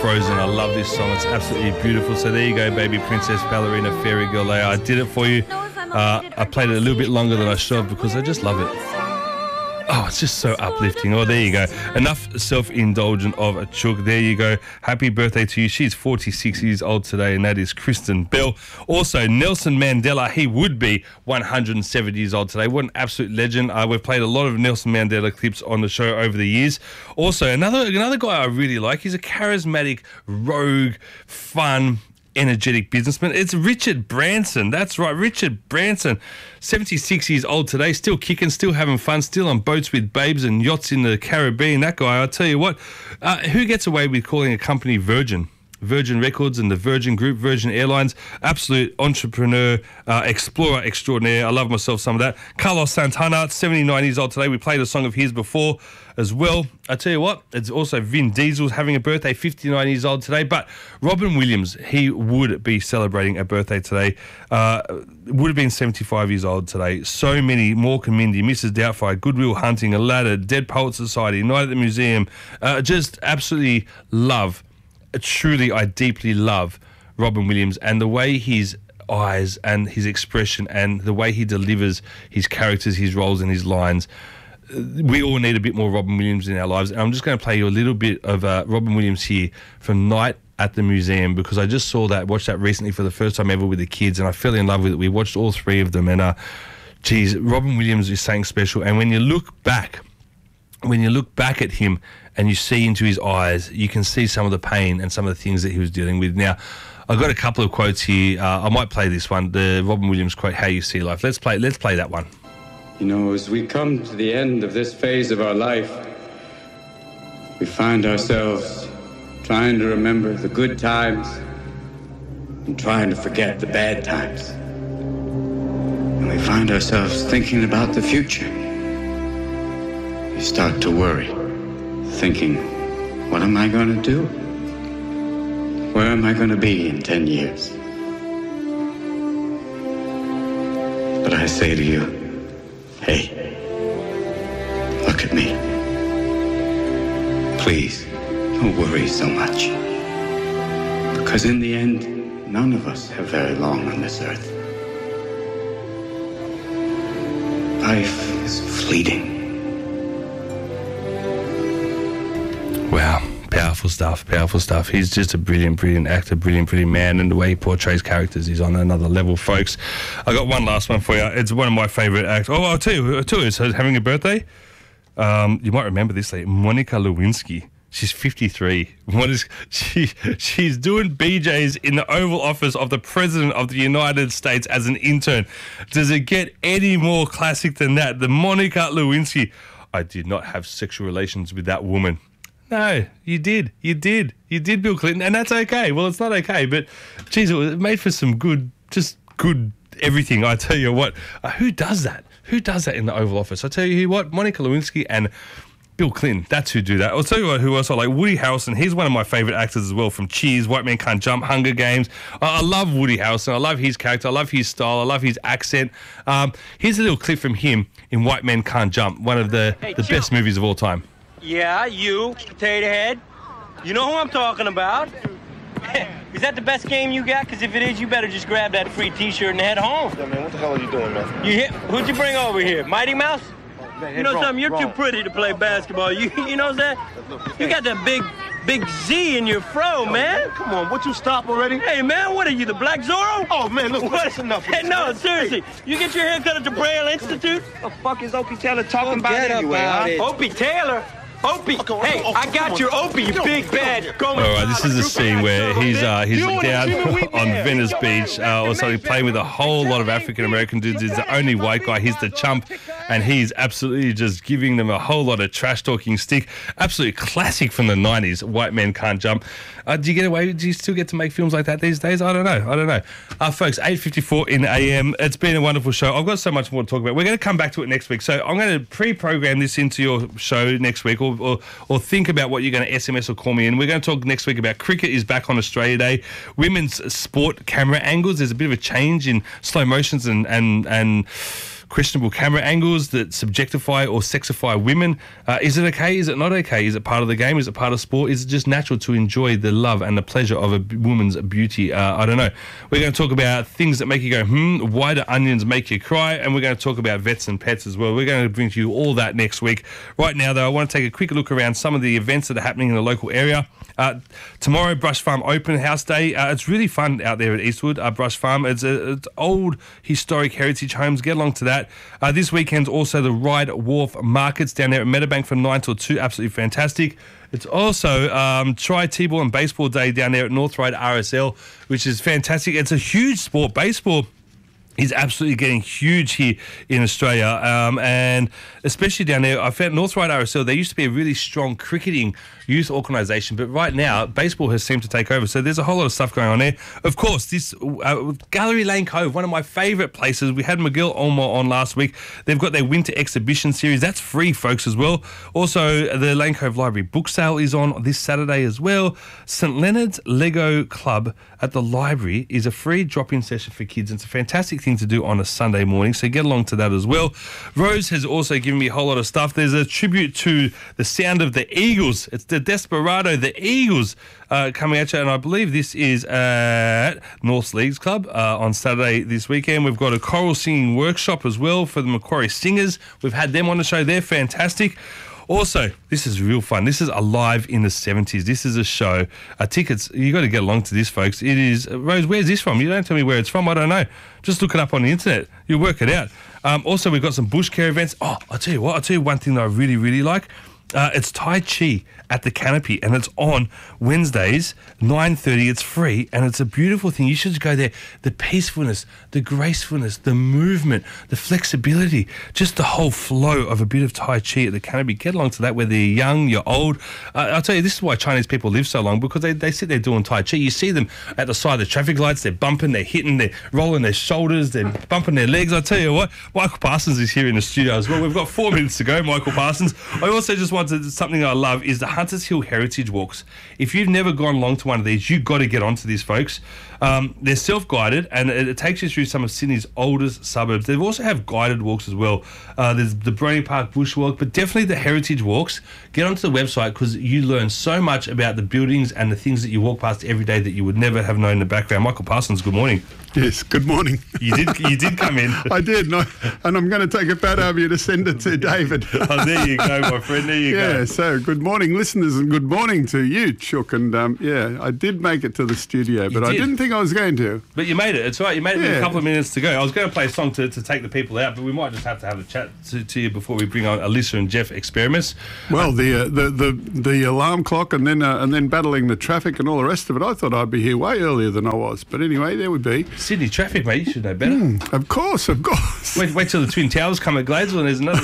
Frozen. I love this song. It's absolutely beautiful. So there you go, baby princess, ballerina, fairy girl Leia. I did it for you. I played it a little bit longer than I should have because I just love it. Oh, it's just so uplifting. Oh, there you go. Enough self-indulgent of a chook. There you go. Happy birthday to you. She's 46 years old today, and that is Kristen Bell. Also, Nelson Mandela. He would be 107 years old today. What an absolute legend. We've played a lot of Nelson Mandela clips on the show over the years. Also, another guy I really like. He's a charismatic, rogue, fun, energetic businessman. It's Richard Branson. That's right, Richard Branson. 76 years old today, still kicking, still having fun, still on boats with babes and yachts in the Caribbean. That guy, I'll tell you what, who gets away with calling a company Virgin? Virgin Records and the Virgin Group, Virgin Airlines, absolute entrepreneur, explorer extraordinaire. I love myself some of that. Carlos Santana, 79 years old today. We played a song of his before as well. I tell you what, it's also Vin Diesel's having a birthday, 59 years old today. But Robin Williams, he would be celebrating a birthday today. Would have been 75 years old today. So many, Mork and Mindy, Mrs. Doubtfire, Goodwill Hunting, Aladdin, Dead Poets Society, Night at the Museum. Just absolutely love. Truly, I deeply love Robin Williams and the way his eyes and his expression and the way he delivers his characters, his roles and his lines. We all need a bit more Robin Williams in our lives. And I'm just going to play you a little bit of Robin Williams here from Night at the Museum, because I just watched that recently for the first time ever with the kids, and I fell in love with it. We watched all three of them, and geez, Robin Williams is something special. And when you look back at him and you see into his eyes, you can see some of the pain and some of the things that he was dealing with. Now, I've got a couple of quotes here. I might play this one, the Robin Williams quote, "How You See Life." Let's play that one. You know, as we come to the end of this phase of our life, we find ourselves trying to remember the good times and trying to forget the bad times. And we find ourselves thinking about the future. You start to worry, thinking, what am I going to do? Where am I going to be in 10 years? But I say to you, hey, look at me. Please, don't worry so much. Because in the end, none of us have very long on this earth. Life is fleeting. Wow, powerful stuff. He's just a brilliant actor, brilliant man, and the way he portrays characters is on another level, folks. I got one last one for you. It's one of my favourite actors. Oh, I'll tell you, it's having a birthday. You might remember this lady, Monica Lewinsky. She's 53. She's doing BJ's in the Oval Office of the President of the United States as an intern. Does it get any more classic than that? The Monica Lewinsky. I did not have sexual relations with that woman. No, you did, Bill Clinton, and that's okay. Well, it's not okay, but geez, it was made for some good everything. I tell you what, who does that? Who does that in the Oval Office? I tell you what, Monica Lewinsky and Bill Clinton, that's who do that. I'll tell you what, who else I like. Woody Harrelson, he's one of my favourite actors as well, from Cheers, White Man Can't Jump, Hunger Games. I love Woody Harrelson. I love his character. I love his style. I love his accent. Here's a little clip from him in White Man Can't Jump, one of the best movies of all time. Yeah, you, potato head. You know who I'm talking about. Is that the best game you got? Because if it is, you better just grab that free T-shirt and head home. Yeah, man, what the hell are you doing, man? Who'd you bring over here? Mighty Mouse? Oh, man, you know something? You're too pretty to play basketball. You know that? You got that big Z in your fro, man. Come on, would you stop already? Hey, man, what are you, the Black Zorro? Oh, man, look, that's enough. Hey, no, seriously. You get your hair cut at the Braille Institute? What the fuck is Opie Taylor talking about anyway, huh? Opie Taylor? Opie, hey, I got your Opie, you big bad. All right, this is a scene where he's down on Venice Beach, also playing with a whole lot of African American dudes. He's the only white guy. He's the chump, and he's absolutely just giving them a whole lot of trash talking stick. Absolute classic from the 90s. White Man Can't Jump. Do you still get to make films like that these days? I don't know. Folks, 8:54 in the AM. It's been a wonderful show. I've got so much more to talk about. We're going to come back to it next week. So I'm going to pre-program this into your show next week, or think about what you're going to SMS or call me in. We're going to talk next week about cricket is back on Australia Day, women's sport camera angles. There's a bit of a change in slow motions and questionable camera angles that subjectify or sexify women. Is it okay? Is it not okay? Is it part of the game? Is it part of sport? Is it just natural to enjoy the love and the pleasure of a woman's beauty? I don't know. We're going to talk about things that make you go, why do onions make you cry? And we're going to talk about vets and pets as well. We're going to bring to you all that next week. Right now, though, I want to take a quick look around some of the events that are happening in the local area. Tomorrow, Brush Farm Open House Day. It's really fun out there at Eastwood, Brush Farm. It's old historic heritage homes. Get along to that. This weekend's also the Ryde Wharf Markets down there at Meadowbank from 9 till 2. Absolutely fantastic. It's also Try T-Ball and Baseball Day down there at North Ryde RSL, which is fantastic. It's a huge sport. Baseball is absolutely getting huge here in Australia, and especially down there. I found North Ryde RSL, they used to be a really strong cricketing youth organisation, but right now baseball has seemed to take over. So there's a whole lot of stuff going on there. Of course, this Gallery Lane Cove, one of my favourite places. We had McGill Olmo on last week. They've got their winter exhibition series. That's free, folks, as well. Also, the Lane Cove Library book sale is on this Saturday as well. St Leonard's Lego Club at the library is a free drop-in session for kids. It's a fantastic thing to do on a Sunday morning, so get along to that as well. Rose has also given me a whole lot of stuff. There's a tribute to the sound of the Eagles. It's the Desperado, the Eagles, coming at you, and I believe this is at North Leagues Club on Saturday this weekend. We've got a choral singing workshop as well for the Macquarie Singers. We've had them on the show. They're fantastic. Also, this is real fun. This is Alive in the 70s. This is a show. Tickets, you got to get along to this, folks. It is, Rose, where's this from? You don't tell me where it's from. I don't know. Just look it up on the internet. You'll work it out. Also, we've got some bush care events. Oh, I'll tell you one thing that I really, really like. It's Tai Chi at the Canopy, and it's on Wednesdays, 9:30. It's free, and it's a beautiful thing. You should go there. The peacefulness, the gracefulness, the movement, the flexibility, just the whole flow of a bit of Tai Chi at the Canopy. Get along to that, whether you're young, you're old. I'll tell you, this is why Chinese people live so long, because they sit there doing Tai Chi. You see them at the side of the traffic lights. They're bumping, they're hitting, they're rolling their shoulders, they're bumping their legs. I tell you what, Michael Parsons is here in the studio as well. We've got 4 minutes to go, Michael Parsons. I also just wanted something I love is the Hunters Hill Heritage Walks. If you've never gone along to one of these, you've got to get onto this, folks. They're self-guided, and it takes you through some of Sydney's oldest suburbs. They also have guided walks as well. There's the Brony Park Bush Walk, but definitely the Heritage Walks. Get onto the website, because you learn so much about the buildings and the things that you walk past every day that you would never have known in the background. Michael Parsons, good morning. Yes, good morning. You did come in. I did, and I'm going to take a photo of you to send it to David. Oh, there you go, my friend. There you go. Yeah, so good morning, listeners, and good morning to you, Chook. And I did make it to the studio, but I didn't think I was going to. But you made it. It's right. You made it with a couple of minutes to go. I was going to play a song to take the people out, but we might just have to have a chat to you before we bring on Alyssa and Jeff Experiments. Well, the alarm clock and then battling the traffic and all the rest of it. I thought I'd be here way earlier than I was, but anyway, there we be. Sydney traffic, mate. You should know better. Of course. Wait till the Twin Towers come at Gladesville and there's another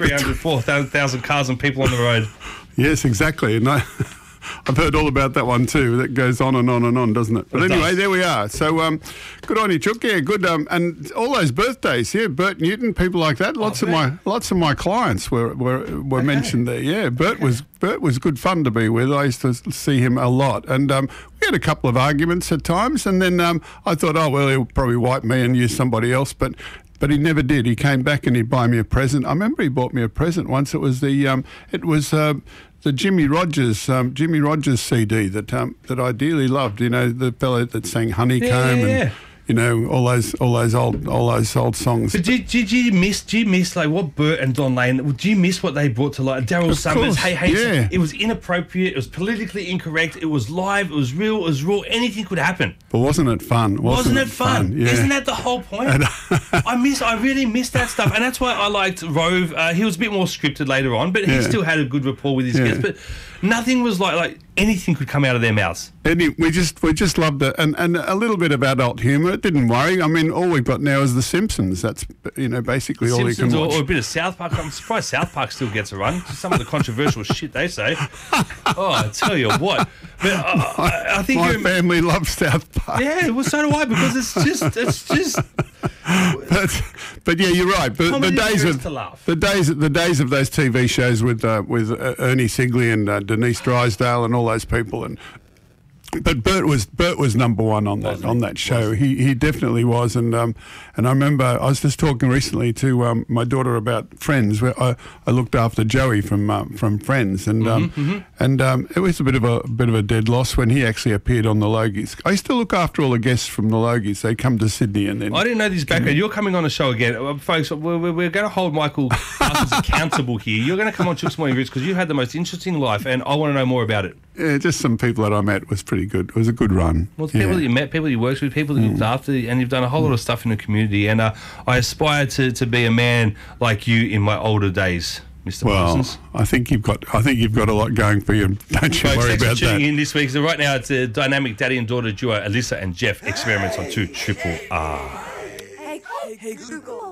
4,000 cars and people on the road. Yes, exactly. And I've heard all about that one too. That goes on and on and on, doesn't it? But anyway, there we are. So good on you, Chook. Yeah, good. And all those birthdays, Bert Newton, people like that. Lots of my clients were mentioned there. Yeah, Bert was good fun to be with. I used to see him a lot, and we had a couple of arguments at times. And then I thought, oh well, he'll probably wipe me and use somebody else, but he never did. He came back and he'd buy me a present. I remember he bought me a present once. It was the Jimmy Rogers CD that I dearly loved. You know, the fellow that sang Honeycomb and you know, all those old songs. But did you miss like what Bert and Don Lane? Do you miss what they brought to life? Daryl Summers, hey, yeah. It was inappropriate. It was politically incorrect. It was live. It was real. It was raw. Anything could happen. But wasn't it fun? Wasn't it fun? Yeah. Isn't that the whole point? I really miss that stuff, and that's why I liked Rove. He was a bit more scripted later on, but he still had a good rapport with his guests. But nothing was like anything could come out of their mouths. We just loved it, and a little bit of adult humour. It didn't worry. I mean, all we've got now is The Simpsons. That's basically all you can watch. Or a bit of South Park. I'm surprised South Park still gets a run. Some of the controversial shit they say. Oh, I tell you what. But I think my family loves South Park. Yeah, well, so do I, because it's just. But yeah, you're right. The days of those TV shows with Ernie Sigley and Denise Drysdale and all those people, and But Bert was number one on that show. He definitely was, and I remember I was just talking recently to my daughter about Friends, where I looked after Joey from Friends, and it was a bit of a dead loss when he actually appeared on the Logies. I used to look after all the guests from the Logies. They come to Sydney, and then I didn't know this background. You're coming on the show again, folks. We're going to hold Michael Parsons accountable here. You're going to come on Chooks Morning Grits because you had the most interesting life, and I want to know more about it. Yeah, just some people that I met was pretty good. It was a good run. Well, people that you met, people you worked with, people that you looked after, and you've done a whole lot of stuff in the community. And I aspire to be a man like you in my older days, Mr. Parsons. I think you've got a lot going for you. Don't you worry about tuning that. in this week. So right now it's a dynamic daddy and daughter duo, Alyssa and Jeff, experiments on 2RRR. Hey Google.